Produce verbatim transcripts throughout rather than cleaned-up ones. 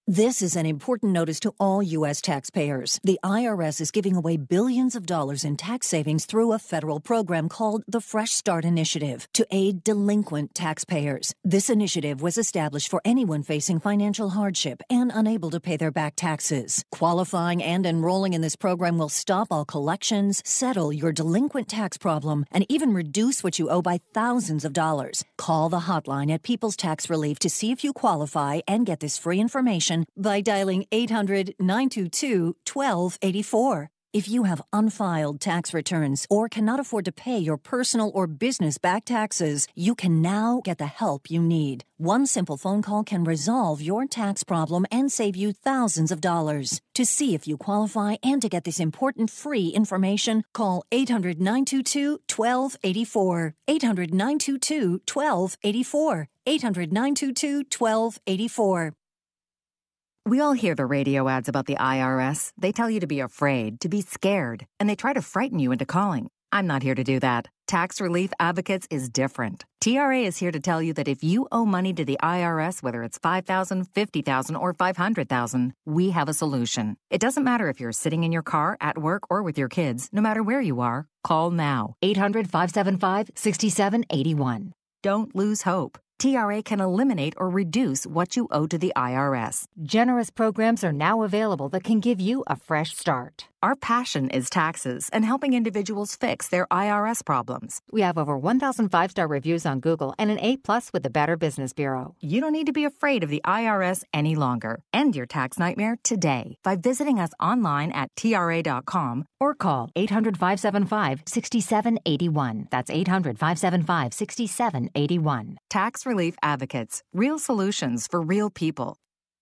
This is an important notice to all U S taxpayers. The I R S is giving away billions of dollars in tax savings through a federal program called the Fresh Start Initiative to aid delinquent taxpayers. This initiative was established for anyone facing financial hardship and unable to pay their back taxes. Qualifying and enrolling in this program will stop all collections, settle your delinquent tax problem, and even reduce what you owe by thousands of dollars. Call the hotline at People's Tax Relief to see if you qualify and get this free information by dialing eight hundred, nine two two, one two eight four. If you have unfiled tax returns or cannot afford to pay your personal or business back taxes, you can now get the help you need. One simple phone call can resolve your tax problem and save you thousands of dollars. To see if you qualify and to get this important free information, call eight hundred, nine two two, one two eight four. eight hundred, nine two two, one two eight four. eight hundred, nine two two, one two eight four. We all hear the radio ads about the I R S. They tell you to be afraid, to be scared, and they try to frighten you into calling. I'm not here to do that. Tax Relief Advocates is different. T R A is here to tell you that if you owe money to the I R S, whether it's five thousand dollars, fifty thousand dollars, or five hundred thousand dollars, we have a solution. It doesn't matter if you're sitting in your car, at work, or with your kids. No matter where you are, call now. eight hundred, five seven five, six seven eight one. Don't lose hope. T R A can eliminate or reduce what you owe to the I R S. Generous programs are now available that can give you a fresh start. Our passion is taxes and helping individuals fix their I R S problems. We have over one thousand five-star reviews on Google and an A plus with the Better Business Bureau. You don't need to be afraid of the I R S any longer. End your tax nightmare today by visiting us online at T R A dot com or call eight hundred, five seven five, six seven eight one. That's eight hundred, five seven five, six seven eight one. Tax Relief Advocates. Real solutions for real people.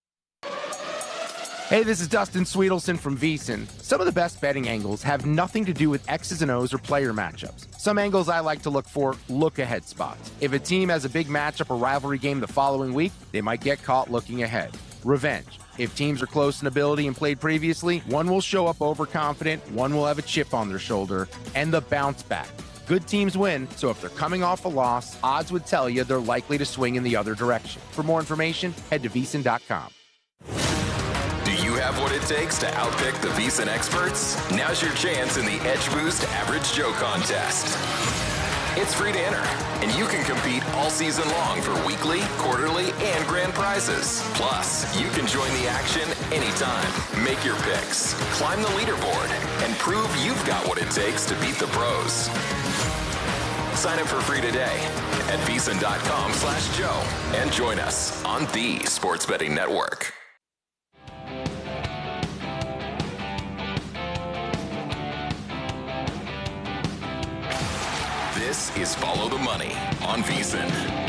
Hey, this is Dustin Sweetelson from VSiN. Some of the best betting angles have nothing to do with X's and O's or player matchups. Some angles I like to look for look-ahead spots. If a team has a big matchup or rivalry game the following week, they might get caught looking ahead. Revenge. If teams are close in ability and played previously, one will show up overconfident, one will have a chip on their shoulder, and the bounce back. Good teams win, so if they're coming off a loss, odds would tell you they're likely to swing in the other direction. For more information, head to V S I N dot com. Do you have what it takes to outpick the VSiN experts? Now's your chance in the Edge Boost Average Joe contest. It's free to enter, and you can compete all season long for weekly, quarterly, and grand prizes. Plus, you can join the action anytime. Make your picks, climb the leaderboard, and prove you've got what it takes to beat the pros. Sign up for free today at V S I N dot com slash Joe and join us on the Sports Betting Network. This is Follow the Money on VSiN.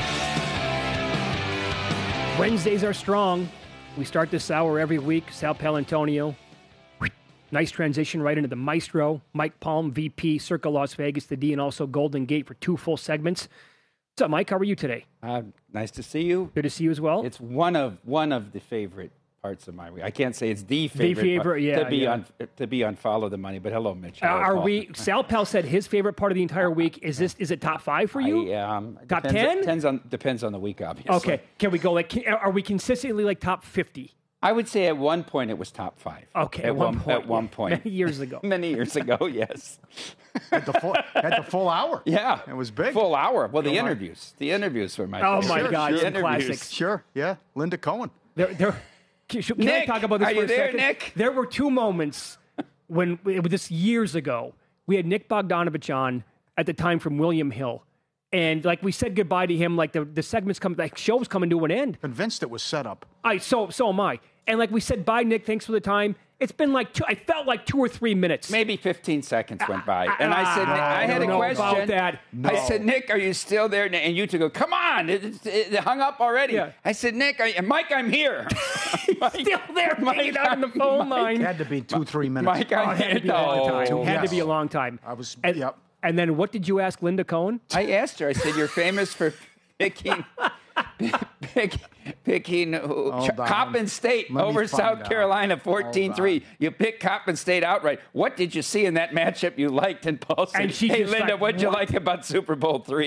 Wednesdays are strong. We start this hour every week. Sal Palantonio. Nice transition right into the maestro. Mike Palm, V P, Circa Las Vegas, the D, and also Golden Gate for two full segments. What's up, Mike? How are you today? Uh, nice to see you. Good to see you as well. It's one of one of the favorite parts of my week. I can't say it's the favorite, the favorite yeah, to be yeah. on to be on Follow the Money. But hello, Mitch. Hello, are Paul. we? Sal Pal said his favorite part of the entire week is this. Is it top five for you? I, um, top depends, ten? Depends on depends on the week, obviously. Okay. Can we go like? Are we consistently like top fifty? I would say at one point it was top five. Okay, at, at one, one point. At one point, many years ago. many years ago, yes. At the full, at the full hour. Yeah, it was big. Full hour. Well, the Come interviews, on. the interviews were my. Oh favorite. my sure, God, sure. some classics. Sure, yeah, Linda Cohen. There, there. Can, can Nick, I talk about this are for you a there, second? Nick? There were two moments when it was this years ago. We had Nick Bogdanovich on at the time from William Hill. And like we said goodbye to him, like the, the segments come, like show's coming to an end. Convinced it was set up. I so so am I. And like we said, bye, Nick. Thanks for the time. It's been like two, I felt like two or three minutes. Maybe fifteen seconds went by, and I said, Ah, I had don't a know question. about that. No. I said, Nick, are you still there? And you two go, come on, it, it, it hung up already. Yeah. I said, Nick, I, Mike, I'm here. Mike, Still there, Mike, hanging out on the phone Mike, line. It had to be two, three minutes. Mike, Oh, I'm it had here. to be a long time. No. It had Yes. to be a long time. I was, And, yep. and then what did you ask Linda Cohen? I asked her. I said, you're famous for picking, pick, picking uh, Hold on. Coppin State Let me over find South out. Carolina fourteen three. You picked Coppin State outright. What did you see in that matchup you liked? And Paul said, And she hey, just Linda, like, what'd you what? like about Super Bowl three?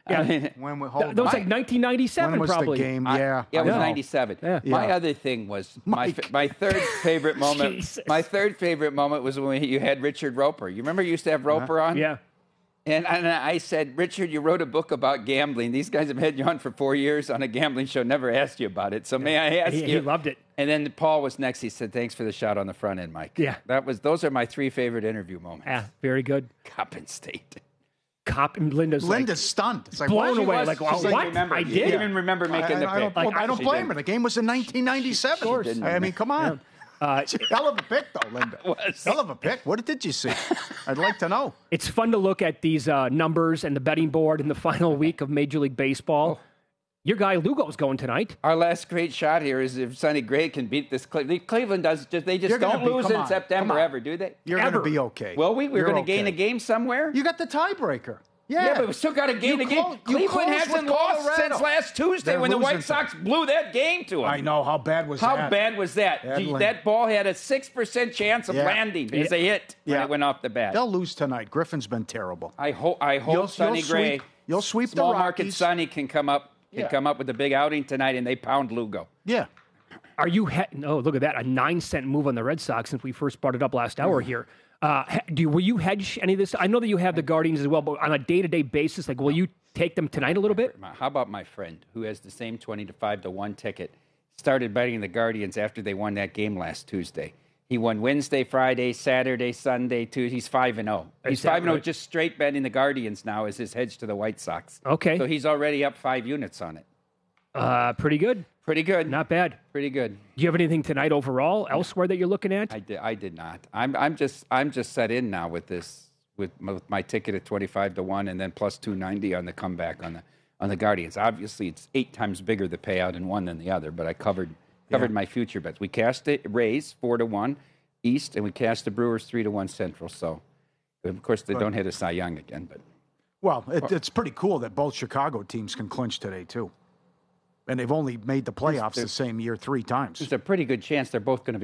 Yeah. I mean, When we, hold That, that was on. like nineteen ninety-seven, when was probably. the game? I- yeah. yeah, it I was know. ninety-seven. Yeah. My Yeah. other thing was my Mike. f- my third favorite moment. Jesus. My third favorite moment was when you had Richard Roper. You remember you used to have Roper on? Yeah. And, and I said, Richard, you wrote a book about gambling. These guys have had you on for four years on a gambling show. Never asked you about it. So may I ask He, you? he loved it. And then Paul was next. He said, "Thanks for the shot on the front end, Mike." Yeah. that was. Those are my three favorite interview moments. Yeah, very good. Coppin State. Cop and Linda's Linda's like, stunned. It's like, blown what? away. was- Like, she well, said, what? remember- I you did. didn't even remember making I, the I, I pick. don't, Like, I don't she blame didn't. her. The game was in nineteen ninety-seven. Of course. I mean, come on. Uh, Hell of a pick, though, Linda. was. Hell of a pick. What did you see? I'd like to know. it's fun to look at these uh, numbers and the betting board in the final week of Major League Baseball. Your guy Lugo's going tonight. Our last great shot here is if Sonny Gray can beat this Cleveland. Cleveland does just they just You're gonna don't be- lose come in on, September come on. ever, do they? You're Ever. going to be okay. Well, we we're You're going to gain a okay. game somewhere. You got the tiebreaker. Yeah. Yeah, but we still got to gain You a game. close- you Cleveland close hasn't with lost Colorado. since last Tuesday They're when the losing White to- Sox blew that game to them. I know. How bad was How that? bad was that? That Gee, land- that ball had a six percent chance of Yeah. landing as a hit when Yeah. it went off the bat. They'll lose tonight. Griffin's been terrible. I hope. I hope You'll- Sonny you'll Gray, sweep- you'll sweep the small market Rockies. Sonny can come up. Can Yeah. come up with a big outing tonight, and they pound Lugo. Yeah. Are you? He- no, look at that. A nine cent move on the Red Sox since we first brought it up last hour here. Uh, he- do will you hedge any of this? I know that you have the Guardians as well, but on a day to day basis, like, will you take them tonight a little bit? How about my friend who has the same twenty to five to one ticket? Started betting the Guardians after they won that game last Tuesday. He won Wednesday, Friday, Saturday, Sunday, Tuesday. He's five and zero. He's Is that five and zero, right? just straight betting the Guardians now as his hedge to the White Sox. Okay. So he's already up five units on it. Uh, pretty good. Pretty good. Not bad. Pretty good. Do you have anything tonight overall elsewhere that you're looking at? I did. I did not. I'm. I'm just. I'm just set in now with this. With my, with my ticket at twenty-five to one, and then plus two ninety on the comeback on the on the Guardians. Obviously, it's eight times bigger the payout in one than the other. But I covered covered my future bets. We cast it Rays four to one East, and we cast the Brewers three to one Central. So, of course, they don't hit a Cy Young again. But Well, it, it's pretty cool that both Chicago teams can clinch today, too. And they've only made the playoffs the same year three times. there's a pretty good chance they're both going to be.